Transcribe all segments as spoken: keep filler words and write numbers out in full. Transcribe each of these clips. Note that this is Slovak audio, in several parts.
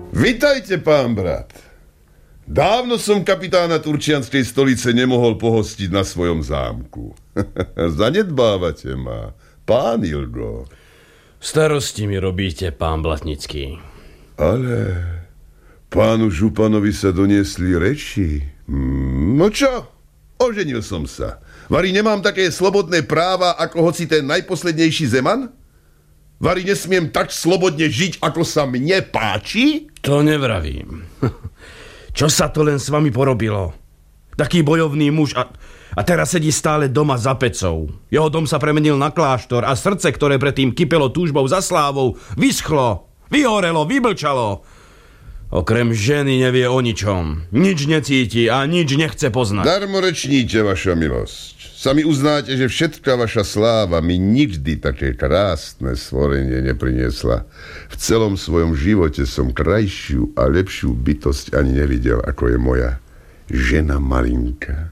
Vitajte, pán brat. Dávno som kapitána Turčianskej stolice nemohol pohostiť na svojom zámku. Zanedbávate ma, pán Ilgo. Starosti mi robíte, pán Blatnický. Ale pánu županovi sa doniesli reči. No čo? Oženil som sa. Vari nemám také slobodné práva, ako hoci ten najposlednejší zeman? Vari nesmiem tak slobodne žiť, ako sa mne páči? To nevravím. Čo sa to len s vami porobilo? Taký bojovný muž a, a teraz sedí stále doma za pecou. Jeho dom sa premenil na kláštor a srdce, ktoré predtým kypelo túžbou za slávou, vyschlo, vyhorelo, vyblčalo. Okrem ženy nevie o ničom. Nič necíti a nič nechce poznať. Darmo rečníte, vaša milosť. Sami uznáte, že všetká vaša sláva mi nikdy také krásne stvorenie nepriniesla. V celom svojom živote som krajšiu a lepšiu bytosť ani nevidel, ako je moja žena Malinka.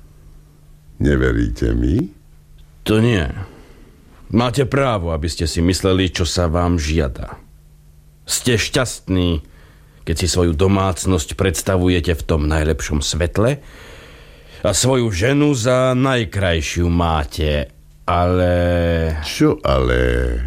Neveríte mi? To nie. Máte právo, aby ste si mysleli, čo sa vám žiada. Ste šťastní, keď si svoju domácnosť predstavujete v tom najlepšom svetle a svoju ženu za najkrajšiu máte, ale... Čo ale?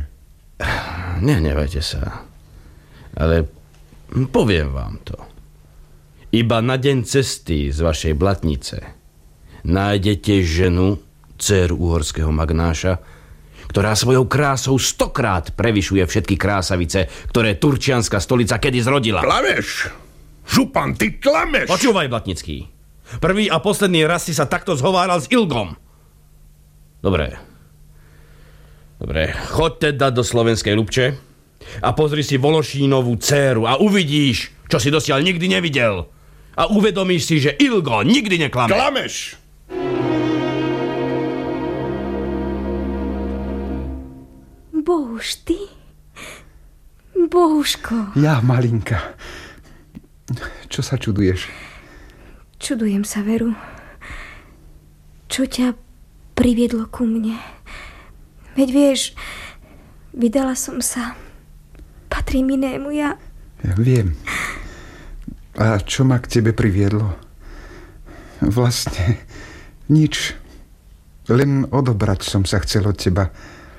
Nehnevajte sa. Ale poviem vám to. Iba na deň cesty z vašej Blatnice nájdete ženu, dcéru uhorského magnáša, ktorá svojou krásou stokrát prevyšuje všetky krásavice, ktoré Turčianska stolica kedy zrodila. Klameš! Župan, ty klameš! Počúvaj, Blatnický. Prvý a posledný raz si sa takto zhováral s Ilgom. Dobre. Dobre, choď teda do Slovenskej Ľupče a pozri si Vološínovú dcéru a uvidíš, čo si dosiaľ nikdy nevidel. A uvedomíš si, že Ilgo nikdy neklame. Klameš! Bohuž, ty? Bohuško. Ja, Malinka. Čo sa čuduješ? Čudujem sa, Veru. Čo ťa priviedlo ku mne? Veď vieš, vydala som sa. Patrím inému, ja... Ja viem. A čo ma k tebe priviedlo? Vlastne nič. Len odobrať som sa chcel od teba.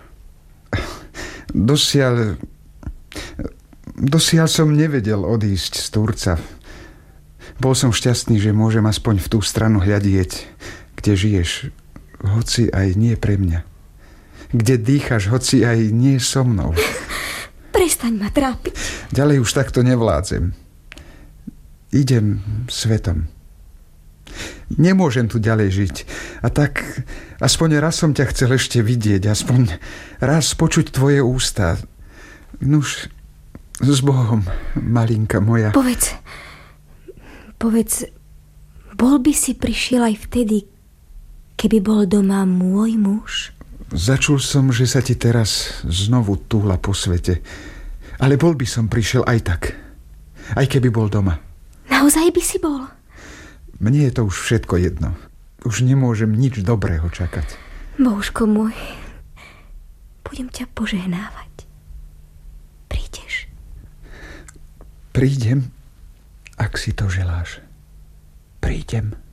Dosiaľ... Dosiaľ som nevedel odísť z Turca. Bol som šťastný, že môžem aspoň v tú stranu hľadieť, kde žiješ, hoci aj nie pre mňa. Kde dýchaš, hoci aj nie so mnou. Prestaň ma trápiť. Ďalej už takto nevládzem. Idem svetom. Nemôžem tu ďalej žiť. A tak aspoň raz som ťa chcel ešte vidieť, aspoň raz počuť tvoje ústa. Nuž, s Bohom, Malinka moja. Povedz, povedz, bol by si prišiel aj vtedy, keby bol doma môj muž? Začul som, že sa ti teraz znovu túla po svete. Ale bol by som prišiel aj tak. Aj keby bol doma. Naozaj by si bol? Mne je to už všetko jedno. Už nemôžem nič dobrého čakať. Bohuško môj, budem ťa požehnávať. Prídeš? Prídem, ak si to želáš. Prídem.